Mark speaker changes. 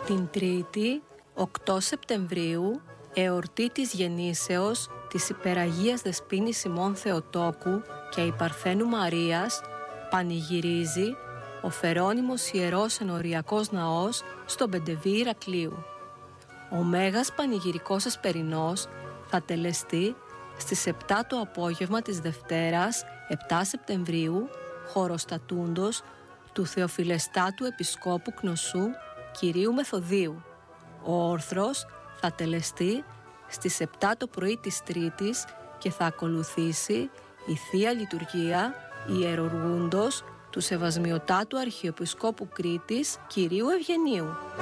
Speaker 1: Την Τρίτη, 8 Σεπτεμβρίου, εορτή της γεννήσεως της Υπεραγίας Δεσποίνης ημών Θεοτόκου και η Παρθένου Μαρίας, πανηγυρίζει ο Φερώνυμος Ιερός Ενοριακός Ναός στον Πεντεβή Ηρακλείου. Ο Μέγας Πανηγυρικός Εσπερινός θα τελεστεί στις 7 το απόγευμα της Δευτέρας, 7 Σεπτεμβρίου, χωροστατούντος του Θεοφιλεστάτου Επισκόπου Κνωσού Κυρίου Μεθοδίου. Ο όρθρος θα τελεστεί στις 7 το πρωί της Τρίτης και θα ακολουθήσει η Θεία Λειτουργία ιερουργούντος του Σεβασμιωτάτου Αρχιεπισκόπου Κρήτης Κυρίου Ευγενίου.